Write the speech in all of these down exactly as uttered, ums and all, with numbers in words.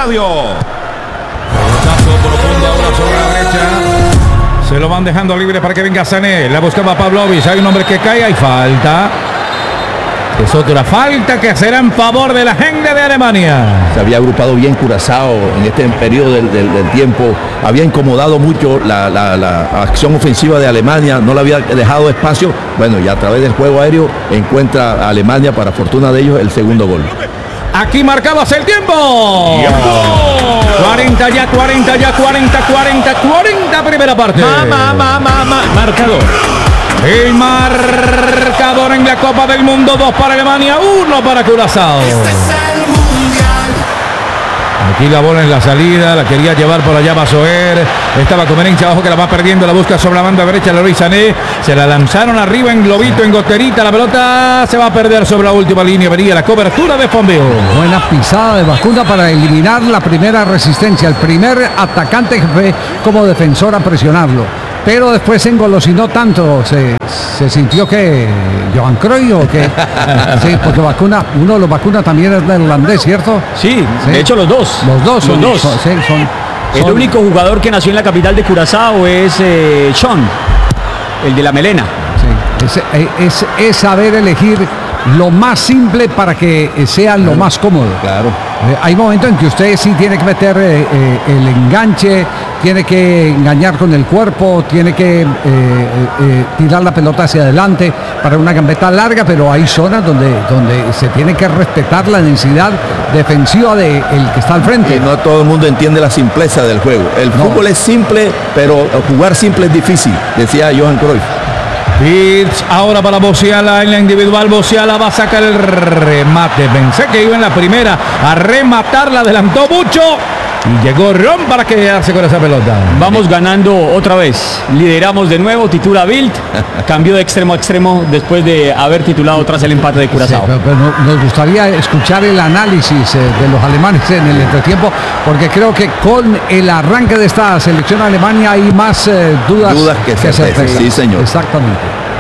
estadio. Pelotazo profundo ahora sobre la derecha. Se lo van dejando libre para que venga Sané. La buscaba Pavlovic. Hay un hombre que cae. Hay falta. Es otra falta que será en favor de la gente de Alemania. Se había agrupado bien Curazao en este periodo del, del, del tiempo. Había incomodado mucho la, la, la acción ofensiva de Alemania. No le había dejado espacio. Bueno, y a través del juego aéreo encuentra a Alemania, para fortuna de ellos, el segundo gol. Aquí marcabas el tiempo. ¡Tiempo! cuarenta ya, cuarenta ya, cuarenta, cuarenta, cuarenta, primera parte. Mamá, mamá, mamá, marcador. El marcador en la Copa del Mundo, dos para Alemania, uno para Curazao. Aquí la bola en la salida, la quería llevar por allá Basoer. Estaba Comenencia abajo, que la va perdiendo, la busca sobre la banda derecha Leroy Sané. Se la lanzaron arriba en globito, en goterita. La pelota se va a perder sobre la última línea. Venía la cobertura de Fombeo. Buena pisada de Bacuna para eliminar la primera resistencia. El primer atacante que fue como defensor a presionarlo. Pero después se engolosinó tanto, se, se sintió que Johan Cruyff o que sí, porque Bacuna, uno de los Bacuna también es neerlandés, ¿cierto? Sí, Sí. de hecho los dos. Los dos, Los son, dos. son- sí, son- El son- único jugador que nació en la capital de Curazao es eh, Sean, el de la melena. sí, es, es- es saber elegir lo más simple para que sea lo más cómodo. Claro. Eh, hay momentos en que usted sí tiene que meter eh, eh, el enganche, tiene que engañar con el cuerpo, tiene que eh, eh, eh, tirar la pelota hacia adelante para una gambeta larga, pero hay zonas donde, donde se tiene que respetar la densidad defensiva del que está al frente. Y no todo el mundo entiende la simpleza del juego. El No. fútbol es simple, pero jugar simple es difícil, decía Johan Cruyff. Pitch ahora para Bociala en la individual. Bociala va a sacar el remate. Pensé que iba en la primera a rematar, la adelantó mucho y llegó Ron para quedarse con esa pelota. Vamos ganando otra vez. Lideramos de nuevo, titula Bildt. Cambió de extremo a extremo después de haber titulado tras el empate de Sí, Curazao. pero, pero no- nos gustaría escuchar el análisis eh, de los alemanes en el entretiempo, porque creo que con el arranque de esta selección alemana hay más eh, dudas, Dudas que certezas. certezas. Sí, señor. Exactamente.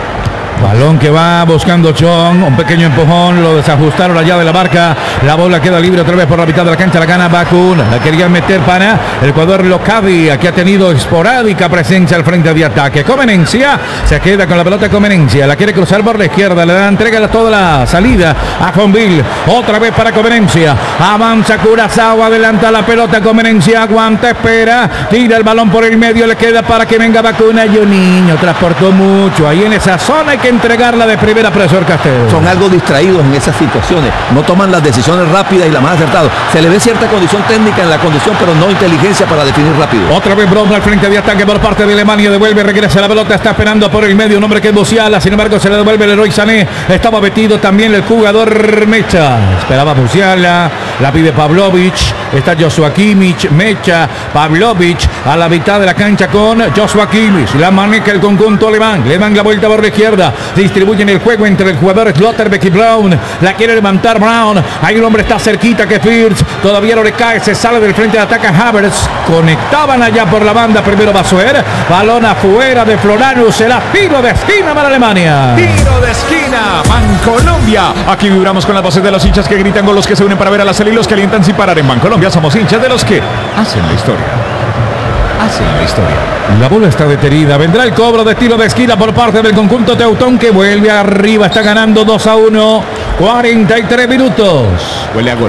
Balón que va buscando Chong, un pequeño empujón, lo desajustaron allá de la marca, la bola queda libre otra vez por la mitad de la cancha, la gana Bakun, la querían meter para el jugador Locavi, que ha tenido esporádica presencia al frente de ataque. Comenencia se queda con la pelota. Comenencia la quiere cruzar por la izquierda, le da entrega toda la salida a Fonville, otra vez para Comenencia, avanza Curazao, adelanta la pelota, Comenencia aguanta, espera, tira el balón por el medio, le queda para que venga Bakun. Y un niño transportó mucho ahí en esa zona, hay que entregarla de primera, profesor Castelo. Son algo distraídos en esas situaciones. No toman las decisiones rápidas y las más acertadas. Se le ve cierta condición técnica en la condición, pero no inteligencia para definir rápido. Otra vez Brown al frente de ataque por parte de Alemania, devuelve, regresa la pelota, está esperando por el medio, un hombre que es Bociala, sin embargo se le devuelve Leroy Sané, estaba metido también el jugador Mecha, esperaba Bociala, la pide Pavlovic, está Joshua Kimmich, Mecha, Pavlovic a la mitad de la cancha con Joshua Kimmich, la maneja el conjunto alemán, le dan la vuelta por la izquierda, distribuyen el juego entre el jugador Schlotterbeck y Brown, la quiere levantar Brown, hay un hombre está cerquita que Firth, todavía no le cae, se sale del frente de ataque Havertz, conectaban allá por la banda primero Basoer, balón afuera de Floranus, será tiro de esquina para Alemania. Tiro de esquina, Bancolombia. Aquí vibramos con las voces de los hinchas que gritan, con los que se unen para ver a la serie y los que alientan sin parar. En Bancolombia somos hinchas de los que hacen la historia. Hacen la historia. La bola está detenida, vendrá el cobro de tiro de esquina por parte del conjunto teutón, que vuelve arriba, está ganando dos a uno, cuarenta y tres minutos. Huele a gol.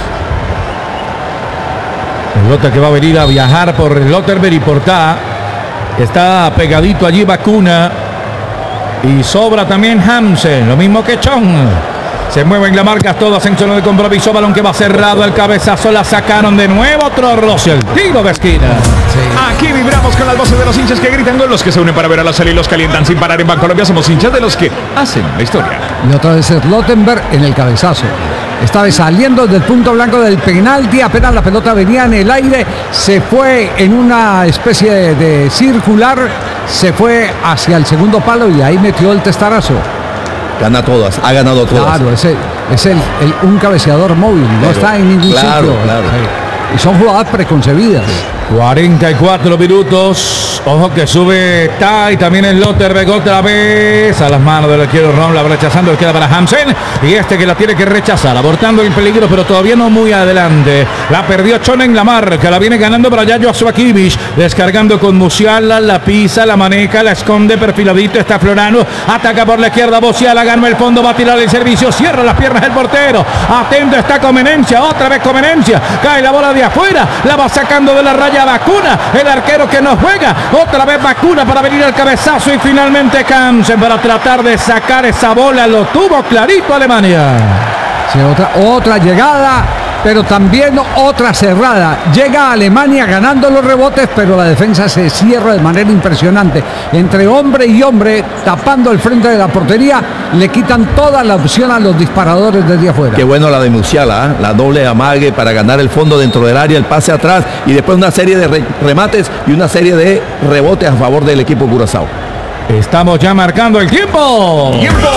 Pelota que va a venir a viajar por Lotterberg y Portá. Está pegadito allí Bakuna. Y sobra también Hansen, lo mismo que Chong. Se mueven las marcas todas en zona de compromiso. Balón que va cerrado, el cabezazo la sacaron de nuevo. Otro roce, el tiro de esquina. Aquí vibramos con las voces de los hinchas que gritan, con los que se unen para ver a la serie y los que alientan sin parar. En Bancolombia somos hinchas de los que hacen la historia. Y otra vez es Lottenberg en el cabezazo. Esta vez saliendo del punto blanco del penalti, apenas la pelota venía en el aire, se fue en una especie de, de circular, se fue hacia el segundo palo y ahí metió el testarazo. Gana todas, ha ganado todas. Claro, ese es el, el- un cabeceador móvil, no Pero, está en ningún claro, sitio. claro. Sí. Y son jugadas preconcebidas. cuarenta y cuatro minutos. Ojo que sube Tai, también el Lotterbeck otra vez a las manos del arquero Ron, la va rechazando, queda para Hansen y este que la tiene que rechazar, abortando el peligro, pero todavía no muy adelante. La perdió Chonen, la marca, la viene ganando para allá Joshua Kimmich, descargando con Musiala, la pisa, la maneja, la esconde, perfiladito, está Florano, ataca por la izquierda, Musiala ganó el fondo, va a tirar el servicio, cierra las piernas el portero, atento está Comenencia, otra vez Comenencia, cae la bola de afuera, la va sacando de la raya Vacuna, el arquero que no juega, otra vez Vacuna para venir al cabezazo y finalmente Hansen para tratar de sacar esa bola, lo tuvo clarito Alemania. Sí, otra, otra llegada, pero también otra cerrada. Llega Alemania ganando los rebotes, pero la defensa se cierra de manera impresionante. Entre hombre y hombre, tapando el frente de la portería, le quitan toda la opción a los disparadores desde afuera. Qué bueno la de Musiala, ¿eh? La doble amague para ganar el fondo dentro del área, el pase atrás y después una serie de re remates y una serie de rebotes a favor del equipo Curazao. Estamos ya marcando el tiempo. ¡Tiempo!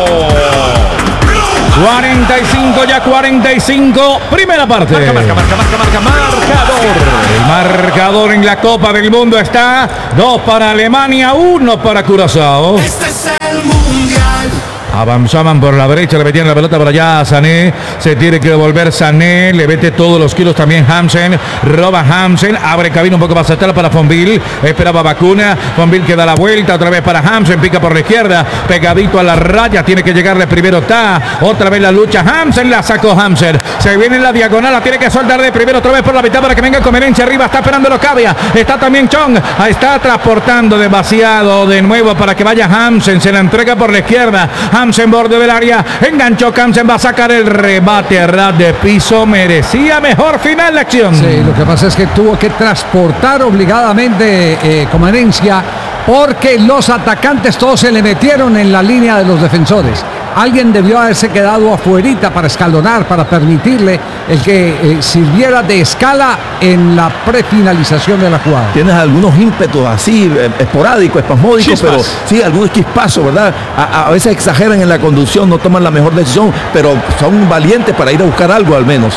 cuarenta y cinco, ya cuarenta y cinco, primera parte. Marca, marca, marca, marca, marca, marcador. El marcador en la Copa del Mundo está dos para Alemania, uno para Curazao. Este es el mundial. Avanzaban por la derecha, le metían la pelota para allá a Sané, se tiene que devolver Sané, le mete todos los kilos también Hansen, roba Hansen, abre cabina un poco más atrás para Fonville, esperaba Vacuna, Fonville que da la vuelta otra vez para Hansen, pica por la izquierda, pegadito a la raya, tiene que llegarle primero Ta, otra vez la lucha Hansen, la sacó Hansen, se viene en la diagonal, la tiene que soltar de primero otra vez por la mitad para que venga Comenencia arriba, está esperando Locavia, está también Chong, está transportando demasiado de nuevo para que vaya Hansen, se la entrega por la izquierda, Hansen borde del área, enganchó Hansen, va a sacar el rebate a ras de piso, merecía mejor final la acción. Sí, lo que pasa es que tuvo que transportar obligadamente eh, Comenencia porque los atacantes todos se le metieron en la línea de los defensores. Alguien debió haberse quedado afuerita para escalonar, para permitirle el que eh, sirviera de escala en la prefinalización de la jugada. Tienes algunos ímpetus así, eh, esporádicos, espasmódicos, Chispas. pero sí, algunos chispazos, ¿verdad? A, a veces exageran en la conducción, no toman la mejor decisión, pero son valientes para ir a buscar algo al menos.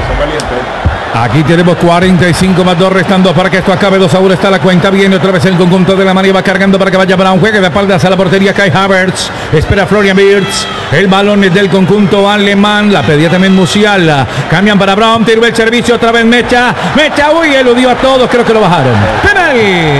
Aquí tenemos cuarenta y cinco más dos restando para que esto acabe. dos a uno está la cuenta. Viene otra vez el conjunto de Alemania. Va cargando para que vaya Brown. Juegue de espaldas a la portería Kai Havertz. Espera Florian Wirtz. El balón es del conjunto alemán. La pedía también Musiala. Cambian para Brown. Tiró el servicio otra vez Mecha. Mecha, uy, eludió a todos. Creo que lo bajaron. Penal.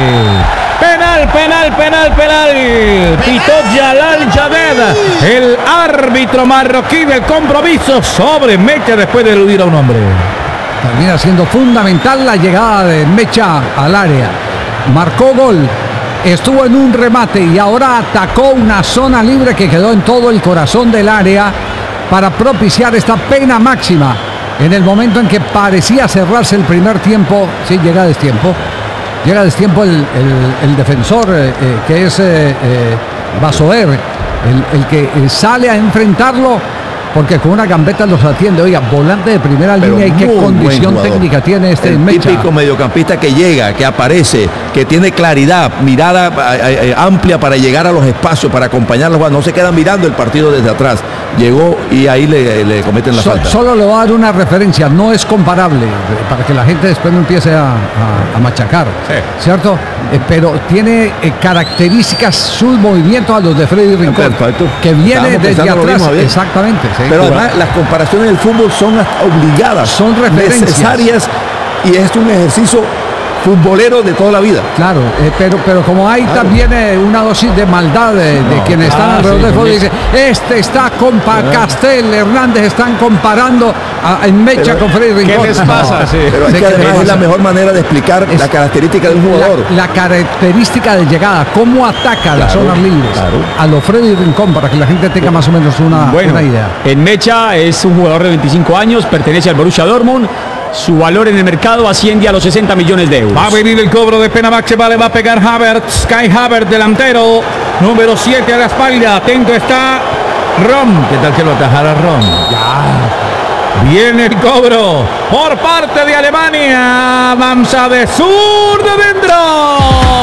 Penal, penal, penal, penal. Pitó Jalal Javed, el árbitro marroquí del compromiso sobre Mecha después de eludir a un hombre. Termina siendo fundamental la llegada de Mecha al área. Marcó gol, estuvo en un remate y ahora atacó una zona libre que quedó en todo el corazón del área para propiciar esta pena máxima. En el momento en que parecía cerrarse el primer tiempo, sí, llega a destiempo. Llega a destiempo el, el, el defensor eh, eh, que es eh, eh, Basoer, el, el que eh, sale a enfrentarlo. Porque con una gambeta los atiende. Oiga, volante de primera Pero línea y qué muy buen condición jugador. técnica tiene este El Mecha. típico mediocampista que llega, que aparece, que tiene claridad, mirada eh, eh, amplia para llegar a los espacios, para acompañar los jugadores. No se quedan mirando el partido desde atrás. Llegó y ahí le, le cometen la So- falta. solo le voy a dar una referencia, no es comparable, eh, para que la gente después no empiece a, a- a machacar, ¿cierto? Eh, pero tiene eh, características, sus movimientos a los de Freddy Rincón, Perfecto. que viene Estábamos desde pensando lo atrás. mismo, Javier. Exactamente. sí. Pero Jugador- además las comparaciones del fútbol son hasta obligadas, Son referencias. necesarias y es un ejercicio futbolero de toda la vida. Claro, eh, pero, pero como hay también eh, una dosis de maldad de, de No, quienes están ah, alrededor sí, del fútbol, también. dice, este está con Pa- Castel, Hernández, están comparando a, en Mecha Pero, con Freddy Rincón. ¿Qué les pasa? Sí. Pero es Sí, que que además pasa. es la mejor manera de explicar Es- la característica de un jugador. La, la característica de llegada, cómo ataca las Claro, zonas libres claro. a lo Freddy Rincón, para que la gente tenga más o menos una, Bueno, una idea. en Mecha es un jugador de veinticinco años, pertenece al Borussia Dortmund. Su valor en el mercado asciende a los sesenta millones de euros. Va a venir el cobro de pena máxima, le va a pegar Havertz, Kai Havertz, delantero, número siete a la espalda, atento está Rom. ¿Qué tal que lo atajara Rom? Ya. Viene el cobro por parte de Alemania, avanza de sur de dentro.